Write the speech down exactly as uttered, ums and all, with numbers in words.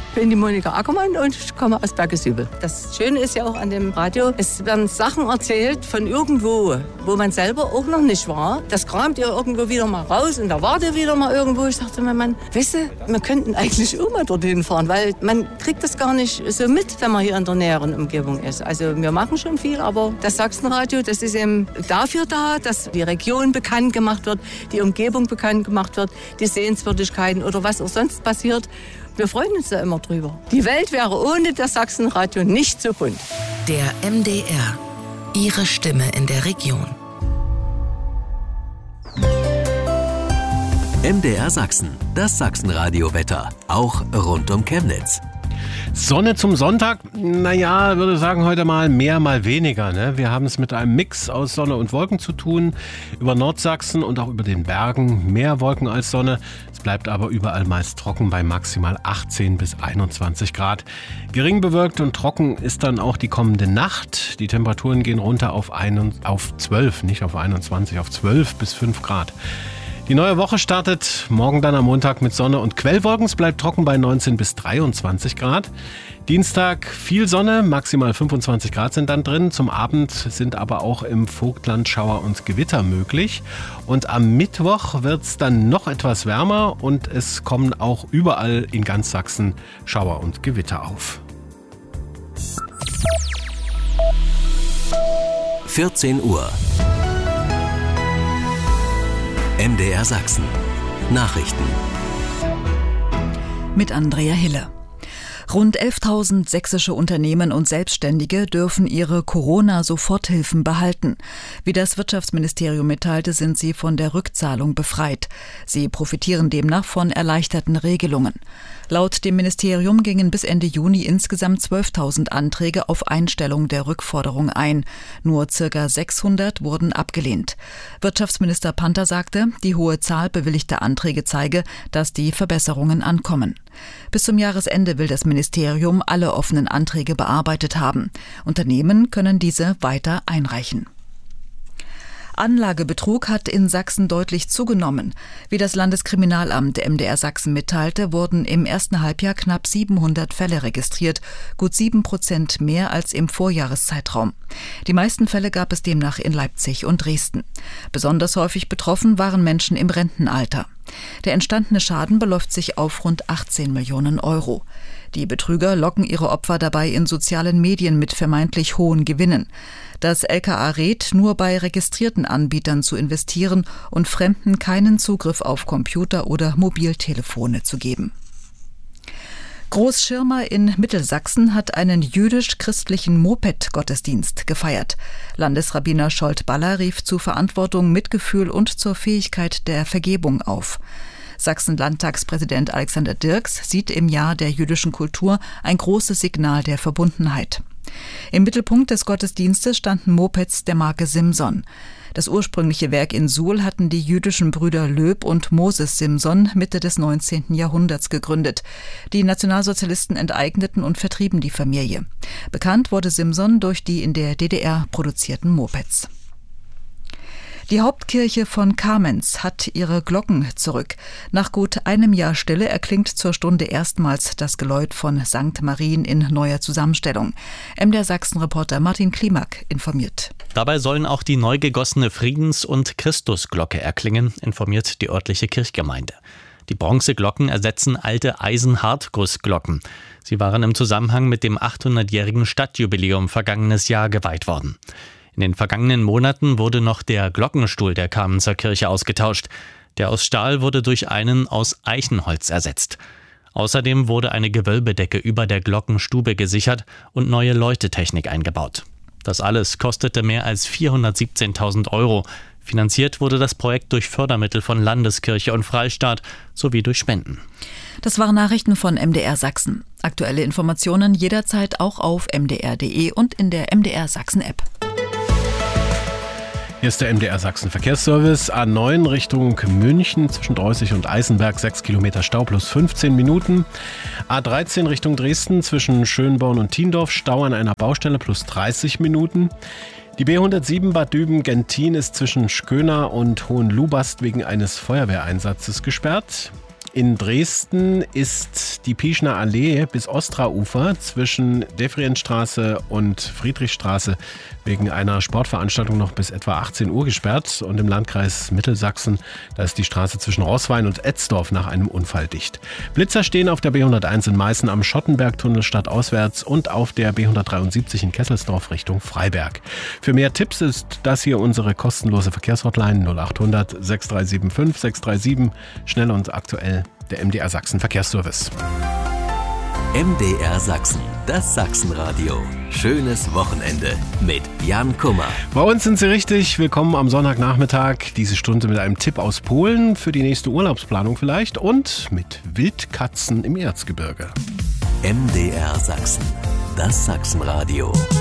bin die Monika Ackermann und ich komme aus Bergesübel. Das Schöne ist ja auch an dem Radio, es werden Sachen erzählt von irgendwo, wo man selber auch noch nicht war. Das kramt ihr irgendwo wieder mal raus und da wart ihr wieder mal irgendwo. Ich dachte mir, Mann, weißt du, wir könnten eigentlich auch mal dorthin fahren, weil man kriegt das gar nicht so mit, wenn man hier in der näheren Umgebung ist. Also wir machen schon viel, aber das Sachsenradio, das ist eben dafür da, dass die Region bekannt gemacht wird, die Umgebung bekannt gemacht wird, die Sehenswürdigkeiten oder was auch sonst passiert. Wir freuen uns da immer drüber. Die Welt wäre ohne das Sachsenradio nicht so bunt. Der M D R. Ihre Stimme in der Region. M D R Sachsen, das Sachsenradio-Wetter, auch rund um Chemnitz. Sonne zum Sonntag, naja, würde sagen heute mal mehr, mal weniger. Ne? Wir haben es mit einem Mix aus Sonne und Wolken zu tun. Über Nordsachsen und auch über den Bergen mehr Wolken als Sonne. Es bleibt aber überall meist trocken bei maximal achtzehn bis einundzwanzig Grad. Gering bewölkt und trocken ist dann auch die kommende Nacht. Die Temperaturen gehen runter auf, ein, auf zwölf, nicht auf einundzwanzig, auf zwölf bis fünf Grad. Die neue Woche startet morgen dann am Montag mit Sonne und Quellwolken. Es bleibt trocken bei neunzehn bis dreiundzwanzig Grad. Dienstag viel Sonne, maximal fünfundzwanzig Grad sind dann drin. Zum Abend sind aber auch im Vogtland Schauer und Gewitter möglich. Und am Mittwoch wird es dann noch etwas wärmer und es kommen auch überall in ganz Sachsen Schauer und Gewitter auf. vierzehn Uhr. M D R Sachsen. Nachrichten. Mit Andrea Hille. Rund elftausend sächsische Unternehmen und Selbstständige dürfen ihre Corona-Soforthilfen behalten. Wie das Wirtschaftsministerium mitteilte, sind sie von der Rückzahlung befreit. Sie profitieren demnach von erleichterten Regelungen. Laut dem Ministerium gingen bis Ende Juni insgesamt zwölftausend Anträge auf Einstellung der Rückforderung ein. Nur ca. sechshundert wurden abgelehnt. Wirtschaftsminister Panther sagte, die hohe Zahl bewilligter Anträge zeige, dass die Verbesserungen ankommen. Bis zum Jahresende will das Ministerium alle offenen Anträge bearbeitet haben. Unternehmen können diese weiter einreichen. Anlagebetrug hat in Sachsen deutlich zugenommen. Wie das Landeskriminalamt der M D R Sachsen mitteilte, wurden im ersten Halbjahr knapp siebenhundert Fälle registriert, gut sieben Prozent mehr als im Vorjahreszeitraum. Die meisten Fälle gab es demnach in Leipzig und Dresden. Besonders häufig betroffen waren Menschen im Rentenalter. Der entstandene Schaden beläuft sich auf rund achtzehn Millionen Euro. Die Betrüger locken ihre Opfer dabei in sozialen Medien mit vermeintlich hohen Gewinnen. Das L K A rät, nur bei registrierten Anbietern zu investieren und Fremden keinen Zugriff auf Computer oder Mobiltelefone zu geben. Großschirmer in Mittelsachsen hat einen jüdisch-christlichen Moped-Gottesdienst gefeiert. Landesrabbiner Scholt-Baller rief zu Verantwortung, Mitgefühl und zur Fähigkeit der Vergebung auf. Sachsen-Landtagspräsident Alexander Dirks sieht im Jahr der jüdischen Kultur ein großes Signal der Verbundenheit. Im Mittelpunkt des Gottesdienstes standen Mopeds der Marke Simson. Das ursprüngliche Werk in Suhl hatten die jüdischen Brüder Löb und Moses Simson Mitte des neunzehnten Jahrhunderts gegründet. Die Nationalsozialisten enteigneten und vertrieben die Familie. Bekannt wurde Simson durch die in der D D R produzierten Mopeds. Die Hauptkirche von Kamenz hat ihre Glocken zurück. Nach gut einem Jahr Stille erklingt zur Stunde erstmals das Geläut von Sankt Marien in neuer Zusammenstellung. M D R Sachsen-Reporter Martin Klimak informiert. Dabei sollen auch die neu gegossene Friedens- und Christusglocke erklingen, informiert die örtliche Kirchgemeinde. Die Bronzeglocken ersetzen alte Eisenhartgussglocken. Sie waren im Zusammenhang mit dem achthundertjährigen Stadtjubiläum vergangenes Jahr geweiht worden. In den vergangenen Monaten wurde noch der Glockenstuhl der Kamenzer Kirche ausgetauscht. Der aus Stahl wurde durch einen aus Eichenholz ersetzt. Außerdem wurde eine Gewölbedecke über der Glockenstube gesichert und neue Läutetechnik eingebaut. Das alles kostete mehr als vierhundertsiebzehntausend Euro. Finanziert wurde das Projekt durch Fördermittel von Landeskirche und Freistaat sowie durch Spenden. Das waren Nachrichten von M D R Sachsen. Aktuelle Informationen jederzeit auch auf m d r punkt d e und in der M D R Sachsen App. Hier ist der M D R Sachsen Verkehrsservice. A neun Richtung München zwischen Dreußig und Eisenberg, sechs Kilometer Stau plus fünfzehn Minuten. A dreizehn Richtung Dresden zwischen Schönborn und Thiendorf, Stau an einer Baustelle plus dreißig Minuten. Die B hundertsieben Bad Düben-Gentin ist zwischen Schköna und Hohenlubast wegen eines Feuerwehreinsatzes gesperrt. In Dresden ist sperrt die Pieschner Allee bis Ostraufer zwischen Devrientstraße und Friedrichstraße wegen einer Sportveranstaltung noch bis etwa achtzehn Uhr gesperrt. Und im Landkreis Mittelsachsen, da ist die Straße zwischen Roßwein und Etzdorf nach einem Unfall dicht. Blitzer stehen auf der B hunderteins in Meißen am Schottenbergtunnel stadtauswärts und auf der B hundertdreiundsiebzig in Kesselsdorf Richtung Freiberg. Für mehr Tipps ist das hier unsere kostenlose Verkehrshotline null acht hundert sechs drei sieben fünf sechs drei sieben. Schnell und aktuell der M D R Sachsen Verkehrsservice. M D R Sachsen, das Sachsenradio. Schönes Wochenende mit Jan Kummer. Bei uns sind Sie richtig. Willkommen am Sonntagnachmittag. Diese Stunde mit einem Tipp aus Polen für die nächste Urlaubsplanung vielleicht und mit Wildkatzen im Erzgebirge. M D R Sachsen, das Sachsenradio.